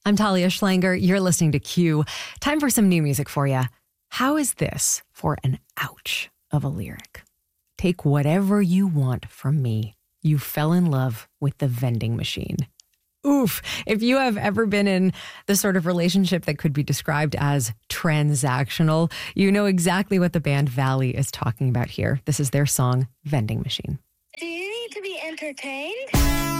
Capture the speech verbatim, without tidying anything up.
I'm Talia Schlanger. You're listening to Q. Time for some new music for you. How is this for an ouch of a lyric? Take whatever you want from me. You fell in love with the vending machine. Oof. If you have ever been in the sort of relationship that could be described as transactional, you know exactly what the band Valley is talking about here. This is their song, Vending Machine. Do you need to be entertained?